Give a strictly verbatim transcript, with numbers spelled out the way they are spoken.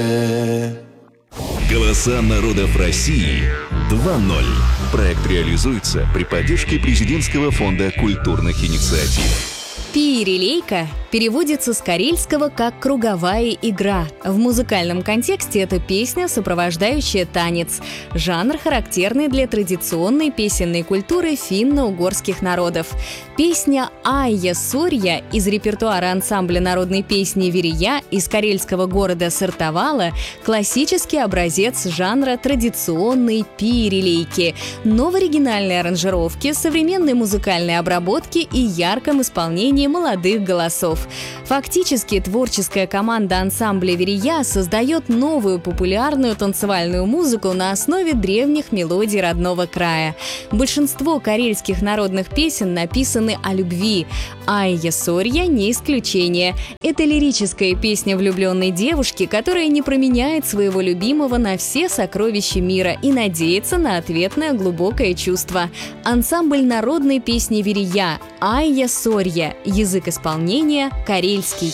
Голоса народов России два ноль. Проект реализуется при поддержке Президентского фонда культурных инициатив. Пиирилейка переводится с карельского как «круговая игра». В музыкальном контексте это песня, сопровождающая танец. Жанр характерный для традиционной песенной культуры финно-угорских народов. Песня «Айя Сорья» из репертуара ансамбля народной песни «Верия» из карельского города Сартовала – классический образец жанра традиционной пиирилейки, но в оригинальной аранжировке, современной музыкальной обработке и ярком исполнении молодых голосов. Фактически творческая команда ансамбля «Верия» создает новую популярную танцевальную музыку на основе древних мелодий родного края. Большинство карельских народных песен написаны о любви. «Айя Сорья» не исключение. Это лирическая песня влюбленной девушки, которая не променяет своего любимого на все сокровища мира и надеется на ответное глубокое чувство. Ансамбль народной песни «Верия» «Айя Сорья». Язык исполнения – карельский.